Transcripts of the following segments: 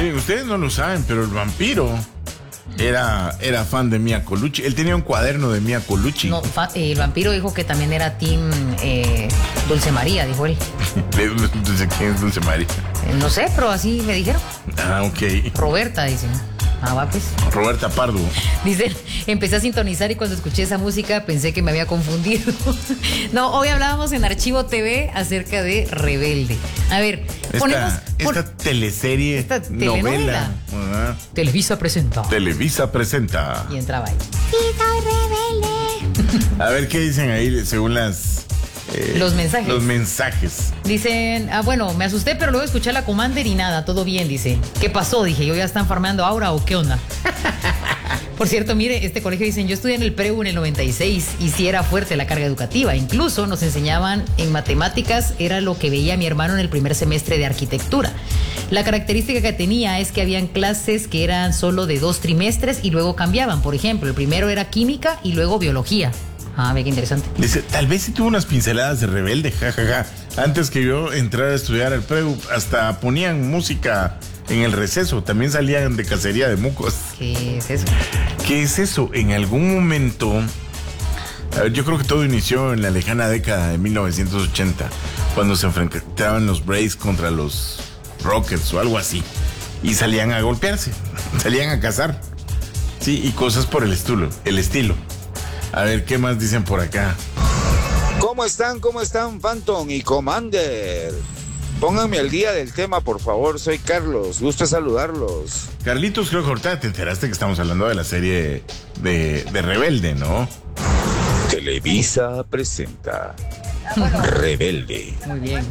Miren, ustedes no lo saben, pero el vampiro era fan de Mia Colucci. Él tenía un cuaderno de Mia Colucci. No, el vampiro dijo que también era team Dulce María, dijo él. ¿Quién es Dulce María? No sé, pero así me dijeron. Ah, ok. Roberta, dicen. Ah, va, pues. Roberta Pardo. Dice, empecé a sintonizar y cuando escuché esa música pensé que me había confundido. No, hoy hablábamos en Archivo TV acerca de Rebelde. A ver, esta teleserie, esta novela. Televisa presenta. Televisa presenta. Y entraba ahí. Sí, soy rebelde. A ver qué dicen ahí según los mensajes. Los mensajes. Dicen, bueno, me asusté, pero luego escuché a la Commander y nada, todo bien, dice. ¿Qué pasó? Dije, ¿yo ya están farmeando Aura o qué onda? Por cierto, mire, este colegio dicen, yo estudié en el PREU en el 96 y sí era fuerte la carga educativa. Incluso nos enseñaban en matemáticas, era lo que veía mi hermano en el primer semestre de arquitectura. La característica que tenía es que habían clases que eran solo de 2 trimestres y luego cambiaban. Por ejemplo, el primero era química y luego biología. Ah, ve qué interesante. Dice, tal vez sí tuvo unas pinceladas de Rebelde, jajaja. Antes que yo entrara a estudiar al PREU, hasta ponían música en el receso. También salían de cacería de mucos. ¿Qué es eso? ¿Qué es eso? En algún momento, a ver, yo creo que todo inició en la lejana década de 1980, cuando se enfrentaban los Braves contra los Rockets o algo así. Y salían a golpearse, salían a cazar. Sí, y cosas por el estilo. A ver, ¿qué más dicen por acá? ¿Cómo están, Phantom y Commander? Pónganme al día del tema, por favor. Soy Carlos, gusto saludarlos. Carlitos, creo que ahorita te enteraste que estamos hablando de la serie de Rebelde, ¿no? Televisa presenta Rebelde. Muy bien.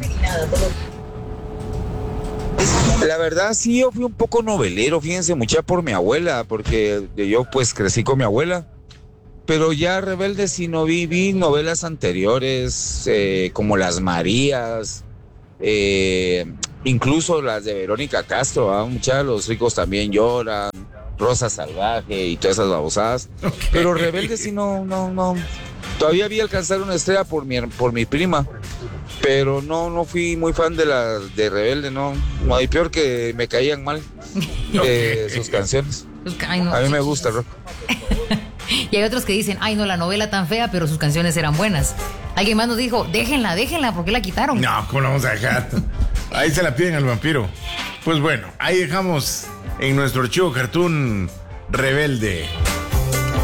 La verdad, sí, yo fui un poco novelero, fíjense, mucha por mi abuela, porque yo pues crecí con mi abuela. Pero ya Rebelde sí no vi novelas anteriores, como Las Marías, incluso las de Verónica Castro, muchas de Los ricos también lloran, Rosa Salvaje y todas esas babosadas. Okay. Pero Rebelde sí no. Todavía vi Alcanzar una estrella por mi prima, pero no fui muy fan de Rebelde, no hay peor que me caían mal sus canciones. Ay, no. A mí me gusta el rock. Y hay otros que dicen, ay no, la novela tan fea, pero sus canciones eran buenas. Alguien más nos dijo, déjenla, ¿por qué la quitaron? No, ¿cómo la vamos a dejar? Ahí se la piden al vampiro. Pues bueno, ahí dejamos en nuestro archivo cartoon Rebelde.